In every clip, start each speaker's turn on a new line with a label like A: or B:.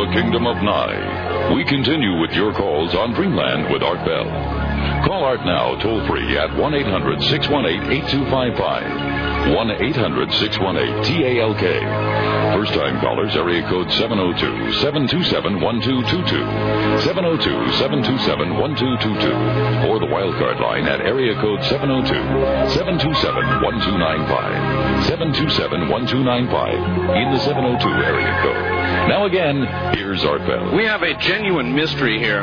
A: the kingdom of Nye. We continue with your calls on Dreamland with Art Bell. Call Art now toll-free at 1-800-618-8255. 1-800-618-TALK. First-time callers, area code 702-727-1222. 702-727-1222. Or the wildcard line at area code 702-727-1295. 727-1295 in the 702 area code. Now again, here's Art Bell.
B: We have a genuine mystery here.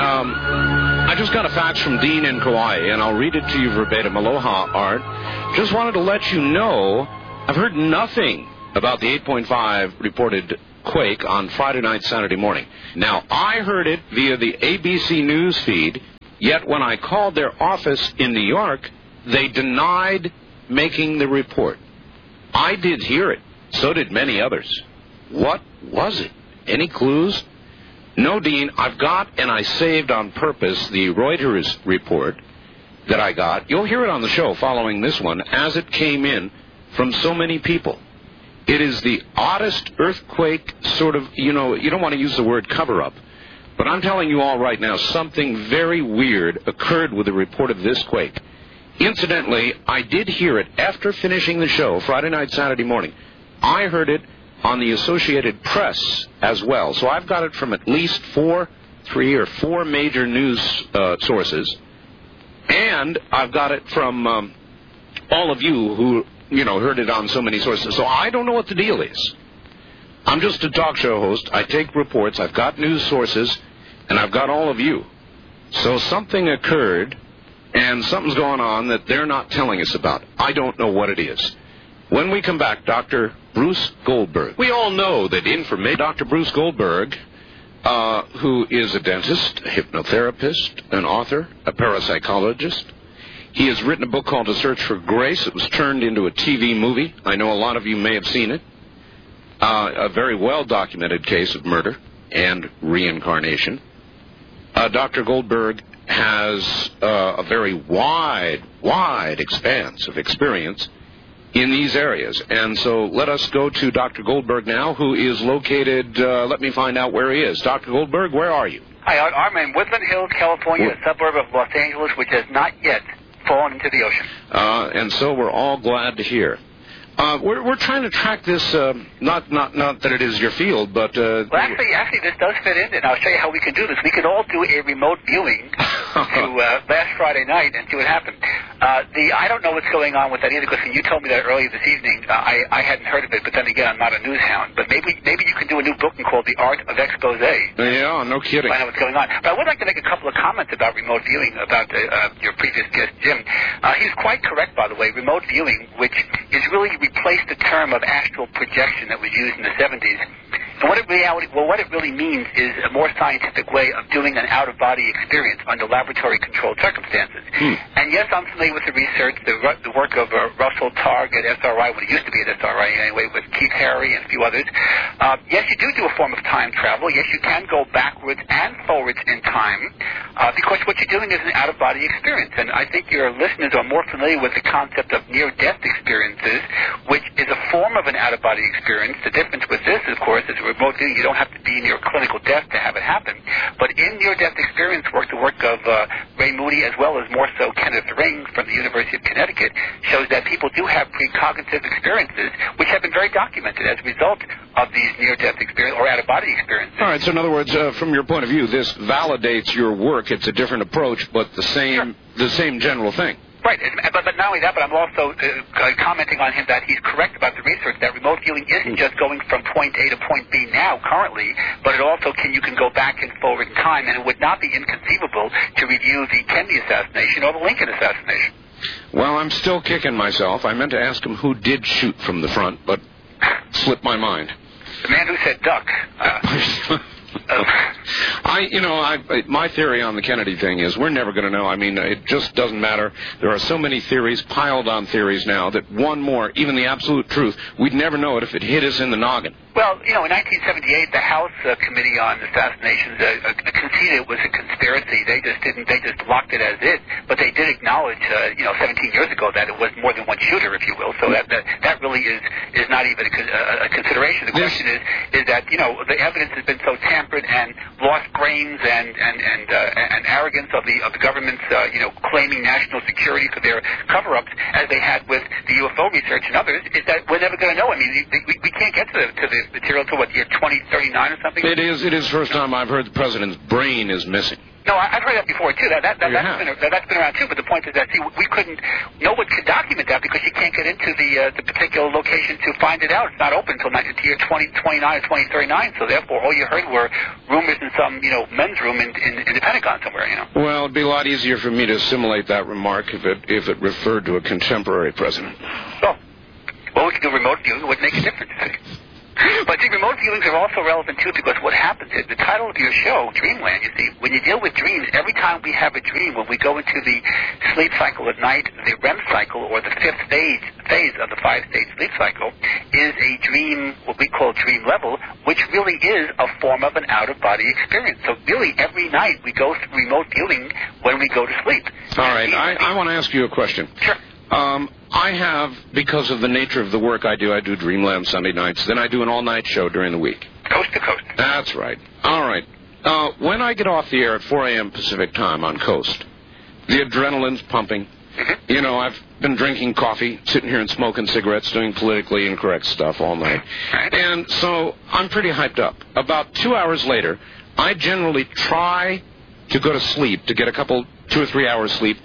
B: I just got a fax from Dean in Kauai, and I'll read it to you verbatim. Aloha, Art. Just wanted to let you know I've heard nothing about the 8.5 reported quake on Friday night, Saturday morning. Now, I heard it via the ABC News feed, yet when I called their office in New York, they denied making the report. I did hear it. So did many others. What was it? Any clues? No, Dean, I've got, and I saved on purpose, the Reuters report that I got. You'll hear it on the show following this one, as it came in from so many people. It is the oddest earthquake sort of, you don't want to use the word cover-up, but I'm telling you all right now, something very weird occurred with the report of this quake. Incidentally, I did hear it after finishing the show, Friday night, Saturday morning. I heard it on the Associated Press as well. So I've got it from at least three or four major news sources. And I've got it from all of you who, heard it on so many sources. So I don't know what the deal is. I'm just a talk show host. I take reports. I've got news sources. And I've got all of you. So something occurred, and something's going on that they're not telling us about. I don't know what it is. When we come back, Dr. Bruce Goldberg. We all know that Dr. Bruce Goldberg, who is a dentist, a hypnotherapist, an author, a parapsychologist. He has written a book called A Search for Grace. It was turned into a TV movie. I know a lot of you may have seen it. A very well-documented case of murder and reincarnation. Dr. Goldberg has a very wide expanse of experience in these areas. And so let us go to Dr. Goldberg now, who is located, let me find out where he is. Dr. Goldberg, where are you?
C: Hi, I'm in Woodland Hills, California, a suburb of Los Angeles, which has not yet fallen into the ocean.
B: And so we're all glad to hear. We're trying to track this, not that it is your field, but...
C: Well, actually, this does fit in, and I'll show you how we can do this. We could all do a remote viewing to last Friday night and see what happened. I don't know what's going on with that either, because when you told me that earlier this evening, I hadn't heard of it, but then again, I'm not a news hound. But maybe you can do a new book called The Art of Expose.
B: Yeah, no kidding.
C: Find out what's going on. But I would like to make a couple of comments about remote viewing, about your previous guest, Jim. He's quite correct, by the way. Remote viewing, which is really replaced the term of astral projection that was used in the 70s. And what it really means is a more scientific way of doing an out-of-body experience under laboratory-controlled circumstances. And yes, I'm familiar with the research, the work of Russell Targ at SRI, when it used to be at SRI anyway, with Keith Harry and a few others. Yes, you do a form of time travel. Yes, you can go backwards and forwards in time, because what you're doing is an out-of-body experience. And I think your listeners are more familiar with the concept of near-death experiences, which is a form of an out-of-body experience. The difference with this, of course, is remote viewing. You don't have to be near clinical death to have it happen. But in near-death experience work, the work of Ray Moody, as well as more so Kenneth Ring from the University of Connecticut, shows that people do have precognitive experiences, which have been very documented as a result of these near-death experiences or out-of-body experiences.
B: All right, so in other words, from your point of view, this validates your work. It's a different approach, but the same general thing.
C: Right, but not only that, but I'm also commenting on him that he's correct about the research, that remote viewing isn't just going from point A to point B now, currently, but it also you can go back and forward in time, and it would not be inconceivable to review the Kennedy assassination or the Lincoln assassination.
B: Well, I'm still kicking myself. I meant to ask him who did shoot from the front, but slipped my mind.
C: The man who said duck.
B: My theory on the Kennedy thing is we're never going to know. I mean, it just doesn't matter. There are so many theories, piled on theories now, that one more, even the absolute truth, we'd never know it if it hit us in the noggin.
C: Well, in 1978, the House Committee on Assassinations conceded it was a conspiracy. They just locked it as it, but they did acknowledge, 17 years ago that it was more than one shooter, if you will. So that really is not even a consideration. The question is that, the evidence has been so tampered and lost brains and arrogance of the government's, claiming national security for their cover-ups, as they had with the UFO research and others, is that we're never going to know. I mean, we can't get to the material to what, year 2039 or something?
B: It is the first time I've heard the president's brain is missing.
C: No, I've heard that before too. That's been around too. But the point is that no one could document that because you can't get into the particular location to find it out. It's not open until year 2029 or 2039. So therefore, all you heard were rumors in some men's room in the Pentagon somewhere.
B: Well, it'd be a lot easier for me to assimilate that remark if it referred to a contemporary president.
C: Well, we could do remote viewing. It would make a difference. But see, remote viewings are also relevant, too, because what happens is, the title of your show, Dreamland, you see, when you deal with dreams, every time we have a dream, when we go into the sleep cycle at night, the REM cycle, or the fifth phase of the five-stage sleep cycle, is a dream, what we call dream level, which really is a form of an out-of-body experience. So really, every night we go through remote viewing when we go to sleep.
B: All right, I want to ask you a question.
C: Sure.
B: I have, because of the nature of the work I do Dreamland Sunday nights, then I do an all-night show during the week.
C: Coast to coast.
B: That's right. All right. When I get off the air at 4 a.m. Pacific time on Coast, the adrenaline's pumping. Mm-hmm. I've been drinking coffee, sitting here and smoking cigarettes, doing politically incorrect stuff all night.
C: Right.
B: And so I'm pretty hyped up. About 2 hours later, I generally try to go to sleep, to get 2 or 3 hours sleep,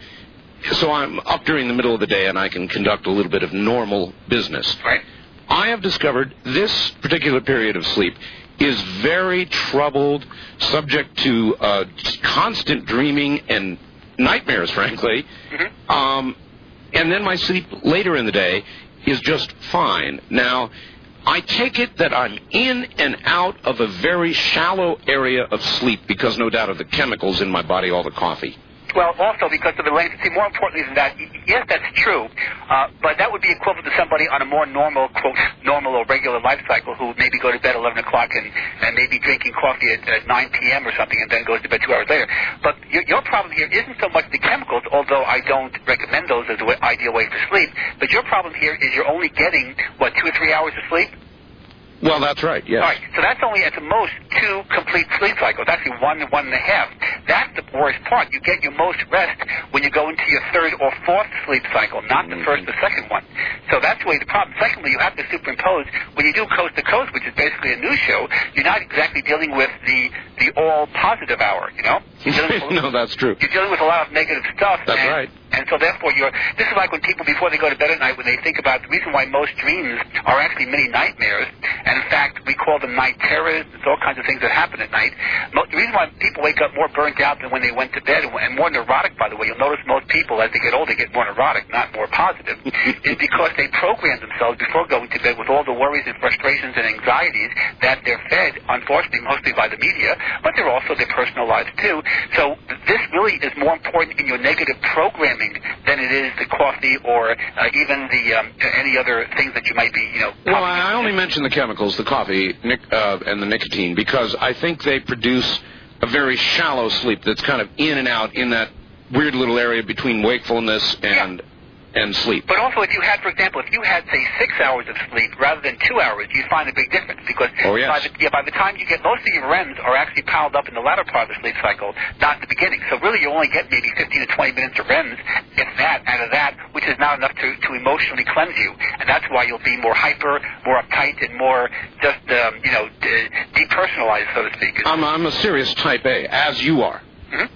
B: so I'm up during the middle of the day and I can conduct a little bit of normal business.
C: Right.
B: I have discovered this particular period of sleep is very troubled, subject to constant dreaming and nightmares, frankly. Mm-hmm. And then my sleep later in the day is just fine. Now, I take it that I'm in and out of a very shallow area of sleep because, no doubt, of the chemicals in my body, all the coffee.
C: Well, also because of the length. See, more importantly than that, yes, that's true, but that would be equivalent to somebody on a more normal, quote, normal or regular life cycle who maybe go to bed at 11 o'clock and maybe drinking coffee at 9 p.m. or something and then goes to bed 2 hours later. But your problem here isn't so much the chemicals, although I don't recommend those as the ideal way to sleep, but your problem here is you're only getting, 2 or 3 hours of sleep?
B: Well, that's right, yes.
C: All right, so that's only at the most 2 complete sleep cycles, actually 1 and 1.5. That's the worst part. You get your most rest when you go into your 3rd or 4th sleep cycle, not the 1st or 2nd one. So that's really the problem. Secondly, you have to superimpose, when you do Coast to Coast, which is basically a news show, you're not exactly dealing with the all-positive hour,
B: No, that's true.
C: You're dealing with a lot of negative stuff.
B: That's right.
C: And so therefore, this is like when people, before they go to bed at night, when they think about the reason why most dreams are actually mini nightmares, and in fact, we call them night terrors. There's all kinds of things that happen at night. The reason why people wake up more burnt out than when they went to bed, and more neurotic, by the way, you'll notice most people, as they get older, get more neurotic, not more positive, is because they program themselves before going to bed with all the worries and frustrations and anxieties that they're fed, unfortunately, mostly by the media, but they're also their personal lives, too. So this really is more important in your negative programming than it is the coffee or even any other things that you might be,
B: Well, I only mention the chemicals, the coffee and the nicotine, because I think they produce a very shallow sleep that's kind of in and out in that weird little area between wakefulness and sleep.
C: But also, if you had, say, 6 hours of sleep rather than 2 hours, you'd find a big difference because by the time you get, most of your REMs are actually piled up in the latter part of the sleep cycle, not in the beginning. So really, you only get maybe 15 to 20 minutes of REMs, if that, out of that, which is not enough to emotionally cleanse you. And that's why you'll be more hyper, more uptight, and more just, depersonalized, so to speak.
B: I'm a serious type A, as you are.
C: Mm-hmm.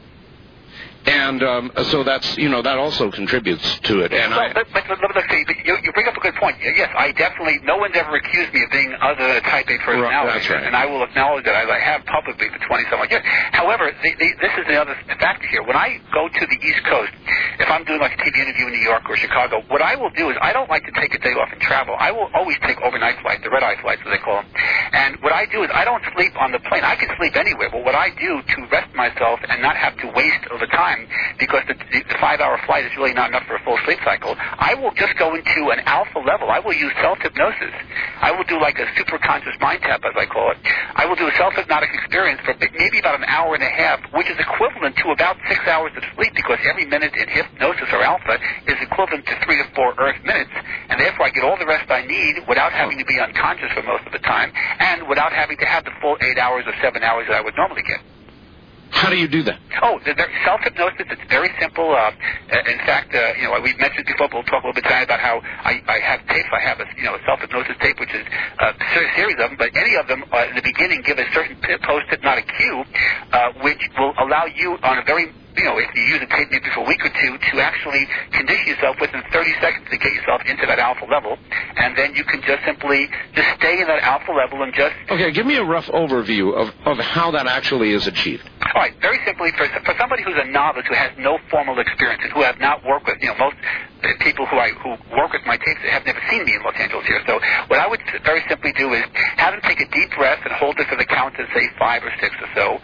B: And so that's, that also contributes to it. And
C: let's see, you bring up a good point. Yes, I definitely, no one's ever accused me of being other than a type A personality.
B: That's right.
C: And I will acknowledge that as I have publicly for 20-some years. However, this is another factor here. When I go to the East Coast, if I'm doing like a TV interview in New York or Chicago, what I will do is I don't like to take a day off and travel. I will always take overnight flights, the red-eye flights, as they call them. And what I do is I don't sleep on the plane. I can sleep anywhere, but what I do to rest myself and not have to waste over time, because the 5-hour flight is really not enough for a full sleep cycle, I will just go into an alpha level. I will use self-hypnosis. I will do like a super conscious mind tap, as I call it. I will do a self-hypnotic experience for maybe about an hour and a half, which is equivalent to about 6 hours of sleep, because every minute in hypnosis or alpha is equivalent to 3 to 4 Earth minutes, and therefore I get all the rest I need without having to be unconscious for most of the time, and without having to have the full 8 hours or 7 hours that I would normally get.
B: How do you do that?
C: Oh, self-hypnosis, it's very simple. In fact, we've mentioned before, but we'll talk a little bit tonight about how I have tapes. I have a self-hypnosis tape, which is a series of them, but any of them in the beginning give a certain post-hypnotic cue, which will allow you on a very, if you use a tape maybe for a week or two, to actually condition yourself within 30 seconds to get yourself into that alpha level, and then you can just simply just stay in that alpha level and just...
B: Okay, give me a rough overview of how that actually is achieved.
C: All right, very simply, for somebody who's a novice who has no formal experience and who have not worked with, most people who work with my tapes have never seen me in Los Angeles here. So what I would very simply do is have them take a deep breath and hold it for the count of, say, 5 or 6 or so.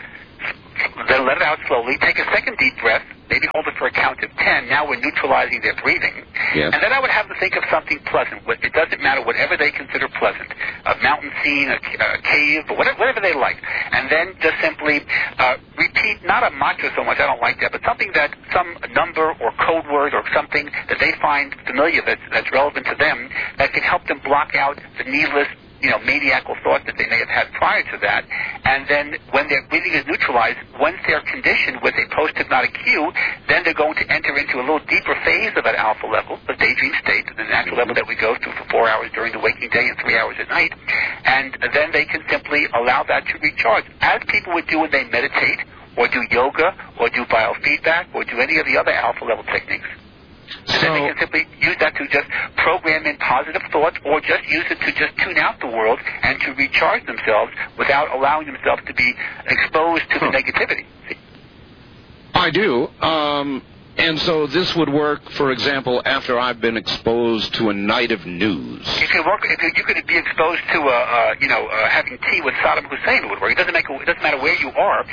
C: Then let it out slowly. Take a second deep breath. Maybe hold it for a count of 10. Now we're neutralizing their breathing.
B: Yes.
C: And then I would have them think of something pleasant. It doesn't matter, whatever they consider pleasant. A mountain scene, a cave, or whatever they like. And then just simply repeat, not a mantra so much, I don't like that, but something that, some number or code word or something that they find familiar that's relevant to them, that can help them block out the needless maniacal thoughts that they may have had prior to that. And then when their breathing is neutralized, once they're conditioned with a post-hypnotic cue, then they're going to enter into a little deeper phase of that alpha level, the daydream state, the natural level that we go through for 4 hours during the waking day and 3 hours at night. And then they can simply allow that to recharge, as people would do when they meditate, or do yoga, or do biofeedback, or do any of the other alpha level techniques. And then they can simply use that to just program in positive thoughts, or just use it to just tune out the world and to recharge themselves without allowing themselves to be exposed to the negativity. See?
B: I do. And so this would work, for example, after I've been exposed to a night of news.
C: If you could be exposed to having tea with Saddam Hussein, it would work. It doesn't matter where you are.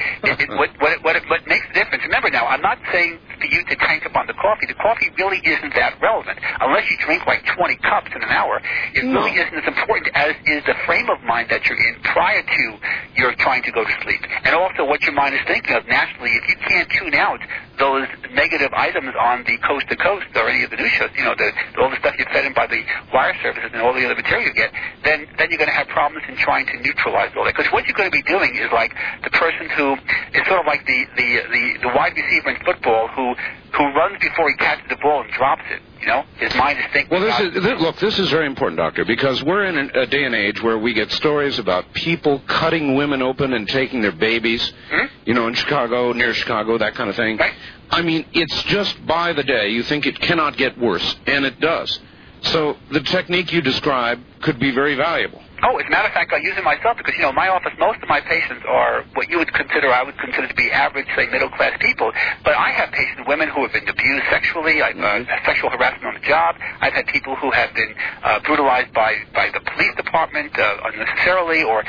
C: What makes the difference? Remember now, I'm not saying for you to tank up on the coffee. The coffee really isn't that relevant unless you drink like 20 cups in an hour. It really isn't as important as is the frame of mind that you're in prior to you're trying to go to sleep, and also what your mind is thinking of naturally. If you can't tune out those negative items on the Coast to Coast or any of the news shows, all the stuff you're fed in by the wire services and all the other material you get, then you're going to have problems in trying to neutralize all that. Because what you're going to be doing is like the person who is sort of like the wide receiver in football who runs before he catches the ball and drops it. His mind is thinking.
B: Well, this is very important, Doctor, because we're in a day and age where we get stories about people cutting women open and taking their babies, in Chicago, near Chicago, that kind of thing.
C: Right.
B: I mean, it's just by the day. You think it cannot get worse, and it does. So the technique you describe could be very valuable.
C: Oh, as a matter of fact, I use it myself because, in my office, most of my patients are what I would consider to be average, say, middle-class people. But I have patients, women who have been abused sexually, sexual harassment on the job. I've had people who have been brutalized by the police department unnecessarily. Or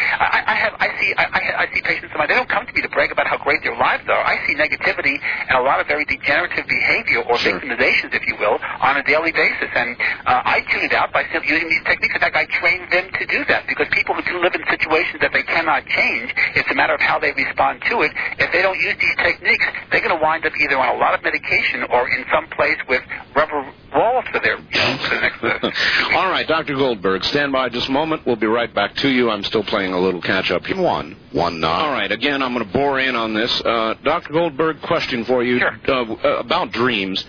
C: I see patients of mine. They don't come to me to brag about how great their lives are. I see negativity and a lot of very degenerative behavior or victimizations, if you will, on a daily basis. And I tune it out by simply using these techniques. In fact, I train them to do that. Because people who do live in situations that they cannot change, it's a matter of how they respond to it. If they don't use these techniques, they're going to wind up either on a lot of medication or in some place with rubber walls for their for the next.
B: All right, Dr. Goldberg, stand by just a moment. We'll be right back to you. I'm still playing a little catch-up here. One not. All right, again, I'm going to bore in on this. Dr. Goldberg, question for you about dreams.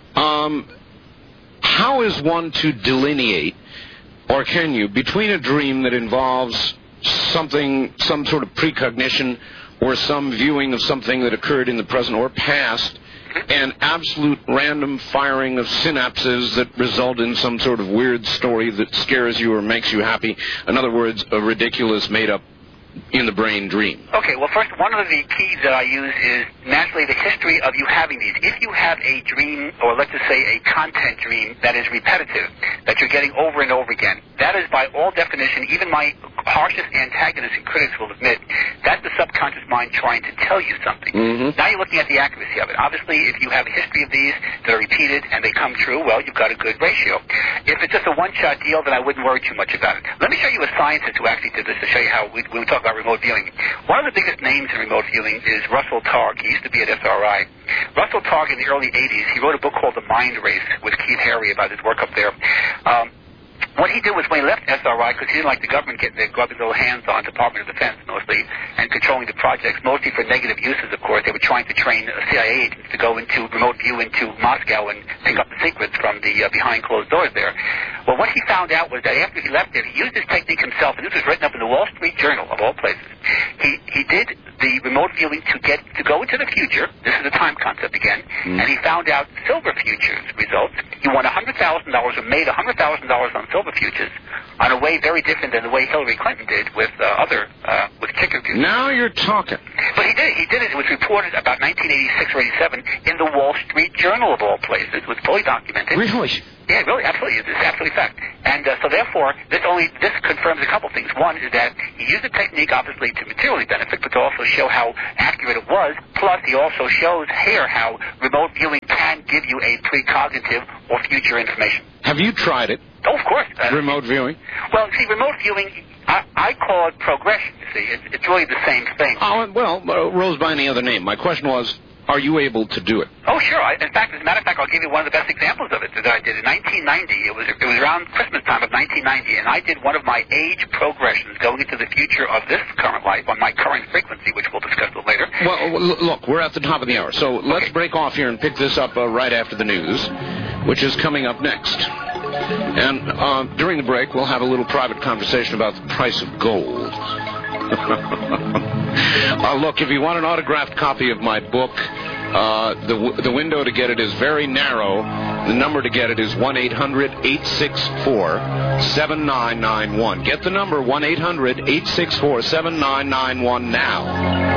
B: How is one to delineate, or can you, between a dream that involves some sort of precognition or some viewing of something that occurred in the present or past, and absolute random firing of synapses that result in some sort of weird story that scares you or makes you happy? In other words, a ridiculous, made-up in the brain dream?
C: Okay, well, first, one of the keys that I use is naturally the history of you having these. If you have a dream, or let's just say a content dream that is repetitive, that you're getting over and over again, that is by all definition, even my harshest antagonists and critics will admit, that's the subconscious mind trying to tell you something.
B: Mm-hmm.
C: Now you're looking at the accuracy of it. Obviously, if you have a history of these that are repeated and they come true, well, you've got a good ratio. If it's just a one-shot deal, then I wouldn't worry too much about it. Let me show you a scientist who actually did this to show you how when we talk about remote viewing. One of the biggest names in remote viewing is Russell Targ. He used to be at SRI. Russell Targ in the early 80s, he wrote a book called The Mind Race with Keith Harry about his work up there. What he did was when he left SRI, because he didn't like the government getting their grubby little hands on Department of Defense mostly and controlling the projects, mostly for negative uses, of course. They were trying to train CIA agents to go into remote view into Moscow and pick up the secrets from the behind closed doors there. Well, what he found out was that after he left there, he used this technique himself, and this was written up in the Wall Street Journal, of all places. He did the remote viewing to go into the future. This is the time concept again. And he found out silver futures results. He won $100,000 or made $100,000 on silver futures on a way very different than the way Hillary Clinton did with with ticker futures.
B: Now you're talking.
C: But he did it. It was reported about 1986 or 87 in the Wall Street Journal, of all places. It was fully documented.
B: Really?
C: Yeah, really, absolutely. It's absolutely fact. And so therefore, this confirms a couple things. One is that he used the technique, obviously, to materially benefit, but to also show how accurate it was. Plus, he also shows here how remote viewing can give you a precognitive or future information.
B: Have you tried it?
C: Oh, of course.
B: Remote viewing?
C: Well, see, remote viewing, I call it progression, you see. It's really the same thing.
B: Oh, well, rose by any other name. My question was, are you able to do it?
C: Oh, sure. In fact, as a matter of fact, I'll give you one of the best examples of it that I did in 1990. It was around Christmas time of 1990, and I did one of my age progressions going into the future of this current life on my current frequency, which we'll discuss a little later.
B: Well, look, we're at the top of the hour, so let's break off here and pick this up right after the news, which is coming up next. And during the break, we'll have a little private conversation about the price of gold. Look, if you want an autographed copy of my book, the window to get it is very narrow. The number to get it is 1-800-864-7991. Get the number 1-800-864-7991 now.